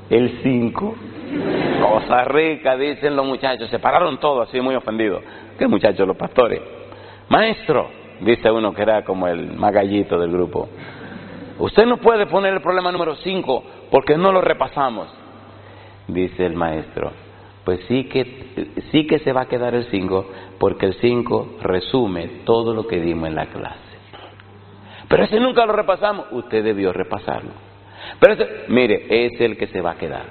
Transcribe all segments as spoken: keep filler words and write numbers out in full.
El cinco. Cosa rica, dicen los muchachos. Se pararon todos así muy ofendidos. ¿Qué muchachos? Los pastores. Maestro, dice uno que era como el más gallito del grupo, usted no puede poner el problema número cinco porque no lo repasamos. Dice el maestro, pues sí que, sí que se va a quedar el cinco porque el cinco resume todo lo que dimos en la clase. Pero ese nunca lo repasamos. Usted debió repasarlo. Pero ese, mire, es el que se va a quedar.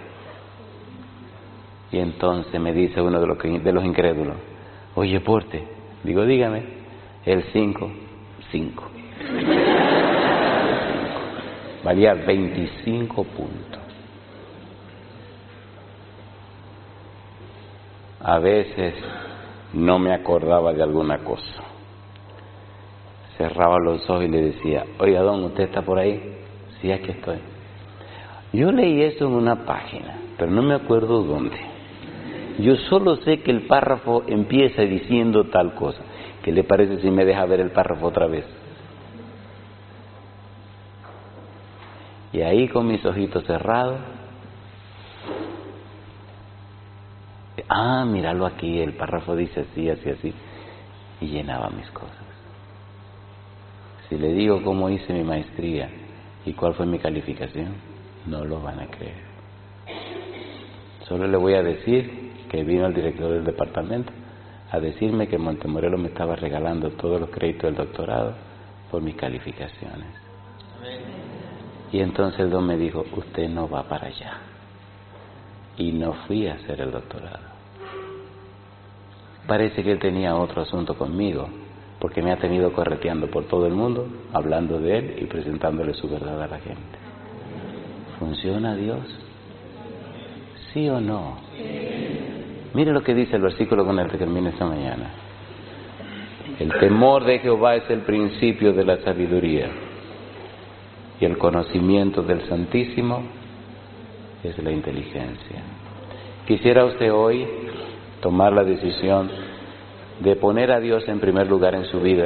Y entonces me dice uno de los, de los incrédulos, oye, Porte, digo, dígame, el cinco, cinco. Valía veinticinco puntos. A veces no me acordaba de alguna cosa. Cerraba los ojos y le decía, oiga, don, ¿usted está por ahí? Sí, aquí estoy. Yo leí eso en una página, pero no me acuerdo dónde. Yo solo sé que el párrafo empieza diciendo tal cosa. ¿Qué le parece si me deja ver el párrafo otra vez? Y ahí con mis ojitos cerrados, ah, míralo aquí, el párrafo dice así, así, así, y llenaba mis cosas. Si le digo cómo hice mi maestría y cuál fue mi calificación, no lo van a creer. Solo le voy a decir que vino el director del departamento a decirme que Montemorelos me estaba regalando todos los créditos del doctorado por mis calificaciones. Amén. Y entonces el don me dijo, usted no va para allá. Y no fui a hacer el doctorado. Parece que él tenía otro asunto conmigo, porque me ha tenido correteando por todo el mundo, hablando de él y presentándole su verdad a la gente. ¿Funciona Dios? ¿Sí o no? Sí. Mire lo que dice el versículo con el que termina esta mañana. El temor de Jehová es el principio de la sabiduría, y el conocimiento del Santísimo es la inteligencia. Quisiera usted hoy tomar la decisión de poner a Dios en primer lugar en su vida,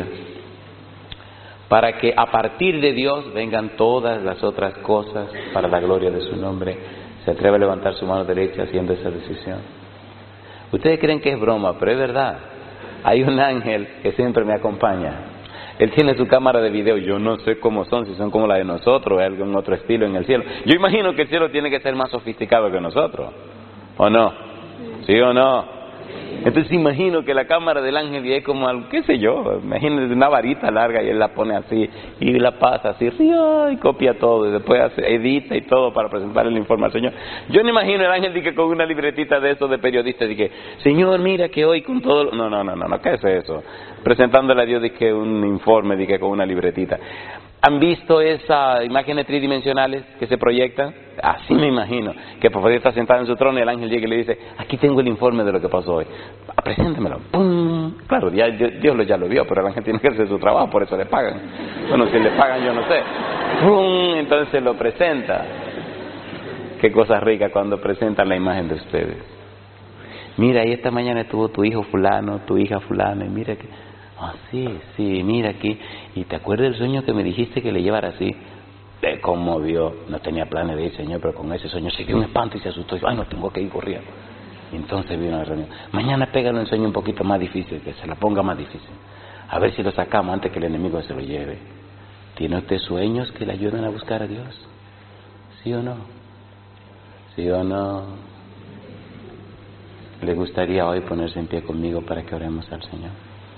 para que a partir de Dios vengan todas las otras cosas para la gloria de su nombre. ¿Se atreve a levantar su mano derecha haciendo esa decisión? Ustedes creen que es broma, pero es verdad. Hay un ángel que siempre me acompaña. Él tiene su cámara de video. Yo no sé cómo son, si son como la de nosotros o algún otro estilo en el cielo. Yo imagino que el cielo tiene que ser más sofisticado que nosotros, ¿o no? ¿Sí o no? Entonces imagino que la cámara del ángel es como algo, qué sé yo, imagínense una varita larga y él la pone así y la pasa así, río, y copia todo y después hace, edita y todo para presentarle el informe al Señor. Yo no imagino el ángel que con una libretita de esos de periodistas que, Señor, mira que hoy con todo, no, no, no, no, no, ¿qué es eso? Presentándole a Dios de que un informe de que con una libretita. ¿Han visto esas imágenes tridimensionales que se proyectan? Así me imagino, que el profeta está sentado en su trono y el ángel llega y le dice, aquí tengo el informe de lo que pasó hoy. Preséntemelo. ¡Pum! Claro, ya, Dios lo, ya lo vio, pero el ángel tiene que hacer su trabajo, por eso le pagan. Bueno, si le pagan yo no sé. ¡Pum! Entonces lo presenta. Qué cosa rica cuando presentan la imagen de ustedes. Mira, ahí esta mañana estuvo tu hijo fulano, tu hija fulana, y mira que... Ah, sí, sí, mira aquí. ¿Y te acuerdas del sueño que me dijiste que le llevara así? Te conmovió. No tenía planes de ir, Señor, pero con ese sueño se dio un espanto y se asustó. Y dijo, ay, no, tengo que ir corriendo. Y entonces vino la reunión. Mañana pégale un sueño un poquito más difícil, que se la ponga más difícil. A ver si lo sacamos antes que el enemigo se lo lleve. ¿Tiene usted sueños que le ayuden a buscar a Dios? ¿Sí o no? ¿Sí o no? ¿Le gustaría hoy ponerse en pie conmigo para que oremos al Señor?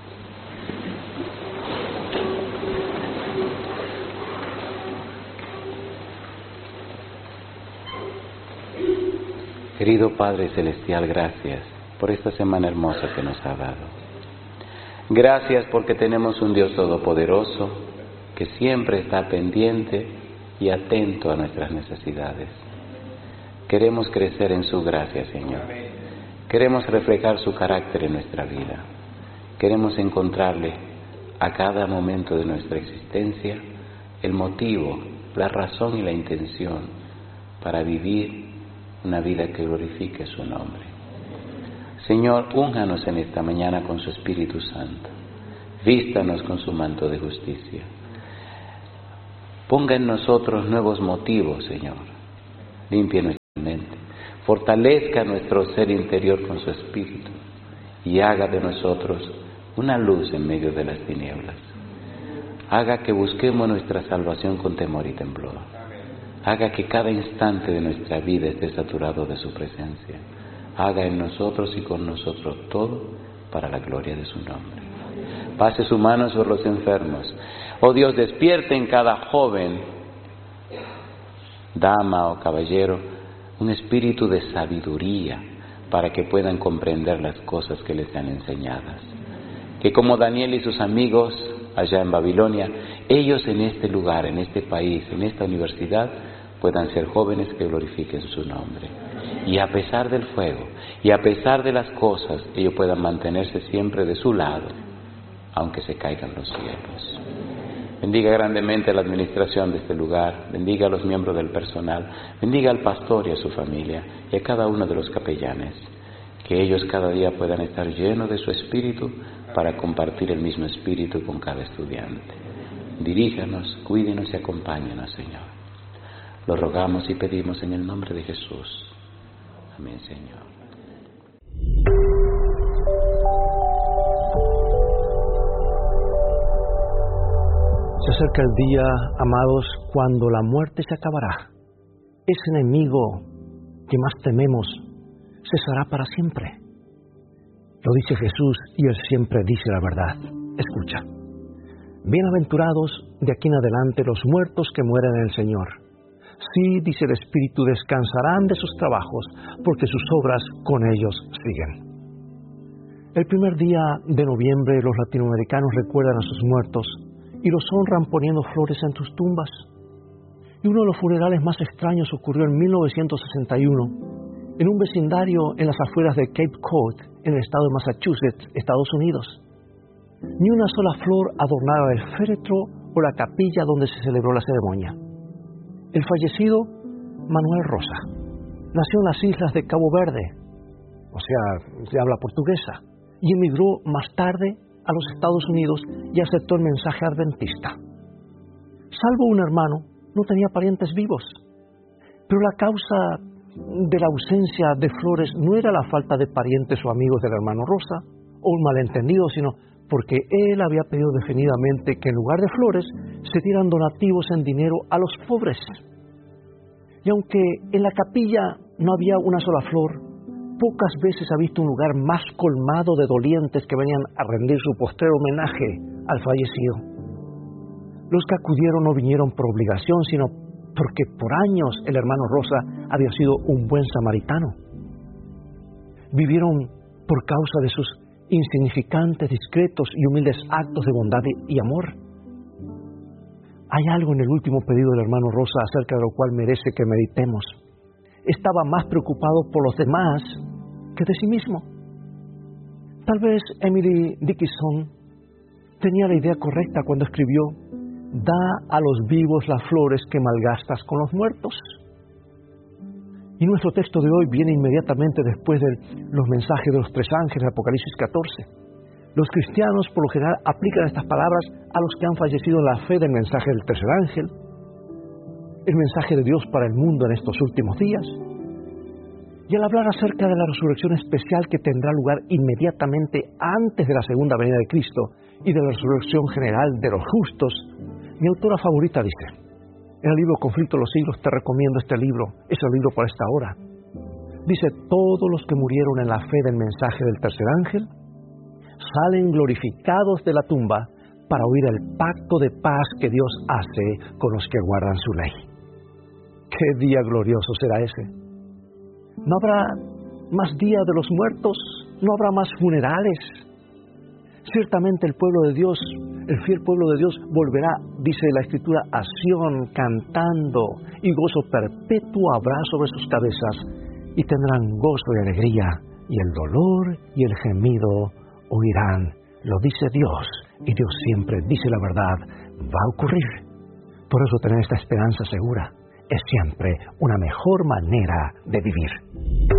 Querido Padre Celestial, gracias por esta semana hermosa que nos ha dado. Gracias porque tenemos un Dios todopoderoso que siempre está pendiente y atento a nuestras necesidades. Queremos crecer en su gracia, Señor. Queremos reflejar su carácter en nuestra vida. Queremos encontrarle a cada momento de nuestra existencia el motivo, la razón y la intención para vivir una vida que glorifique su nombre. Señor, únjanos en esta mañana con su Espíritu Santo. Vístanos con su manto de justicia. Ponga en nosotros nuevos motivos, Señor. Limpie nuestra Fortalezca nuestro ser interior con su Espíritu y haga de nosotros una luz en medio de las tinieblas. Haga que busquemos nuestra salvación con temor y temblor. Haga que cada instante de nuestra vida esté saturado de su presencia. Haga en nosotros y con nosotros todo para la gloria de su nombre. Pase su mano sobre los enfermos. Oh Dios, despierte en cada joven, dama o caballero, un espíritu de sabiduría para que puedan comprender las cosas que les sean enseñadas. Que como Daniel y sus amigos allá en Babilonia, ellos en este lugar, en este país, en esta universidad, puedan ser jóvenes que glorifiquen su nombre. Y a pesar del fuego, y a pesar de las cosas, ellos puedan mantenerse siempre de su lado, aunque se caigan los cielos. Bendiga grandemente la administración de este lugar, bendiga a los miembros del personal, bendiga al pastor y a su familia, y a cada uno de los capellanes. Que ellos cada día puedan estar llenos de su espíritu para compartir el mismo espíritu con cada estudiante. Diríjanos, cuídenos y acompáñenos, Señor. Lo rogamos y pedimos en el nombre de Jesús. Amén, Señor. Se acerca el día, amados, cuando la muerte se acabará. Ese enemigo que más tememos cesará para siempre. Lo dice Jesús y Él siempre dice la verdad. Escucha. Bienaventurados de aquí en adelante los muertos que mueren en el Señor. Sí, dice el Espíritu, descansarán de sus trabajos, porque sus obras con ellos siguen. El primer día de noviembre los latinoamericanos recuerdan a sus muertos y los honran poniendo flores en sus tumbas. Y uno de los funerales más extraños ocurrió en mil novecientos sesenta y uno, en un vecindario en las afueras de Cape Cod, en el estado de Massachusetts, Estados Unidos. Ni una sola flor adornaba el féretro o la capilla donde se celebró la ceremonia. El fallecido, Manuel Rosa, nació en las islas de Cabo Verde, o sea, se habla portuguesa, y emigró más tarde a los Estados Unidos y aceptó el mensaje adventista. Salvo un hermano, no tenía parientes vivos, pero la causa de la ausencia de flores no era la falta de parientes o amigos del hermano Rosa, o un malentendido, sino porque él había pedido definitivamente que en lugar de flores se dieran donativos en dinero a los pobres. Y aunque en la capilla no había una sola flor, pocas veces ha visto un lugar más colmado de dolientes que venían a rendir su postrero homenaje al fallecido. Los que acudieron no vinieron por obligación, sino porque por años el hermano Rosa había sido un buen samaritano. Vivieron por causa de sus insignificantes, discretos y humildes actos de bondad y amor. Hay algo en el último pedido del hermano Rosa acerca de lo cual merece que meditemos. Estaba más preocupado por los demás que de sí mismo. Tal vez Emily Dickinson tenía la idea correcta cuando escribió: da a los vivos las flores que malgastas con los muertos. Y nuestro texto de hoy viene inmediatamente después de los mensajes de los tres ángeles de Apocalipsis catorce. Los cristianos por lo general aplican estas palabras a los que han fallecido en la fe del mensaje del tercer ángel, el mensaje de Dios para el mundo en estos últimos días. Y al hablar acerca de la resurrección especial que tendrá lugar inmediatamente antes de la segunda venida de Cristo y de la resurrección general de los justos, mi autora favorita dice: en el libro Conflicto de los Siglos te recomiendo este libro, es el libro para esta hora. Dice: todos los que murieron en la fe del mensaje del tercer ángel salen glorificados de la tumba para oír el pacto de paz que Dios hace con los que guardan su ley. ¡Qué día glorioso será ese! No habrá más día de los muertos, no habrá más funerales. Ciertamente el pueblo de Dios, el fiel pueblo de Dios, volverá, dice la Escritura, a Sión cantando, y gozo perpetuo habrá sobre sus cabezas, y tendrán gozo y alegría, y el dolor y el gemido oirán. Lo dice Dios, y Dios siempre dice la verdad, va a ocurrir. Por eso tener esta esperanza segura es siempre una mejor manera de vivir.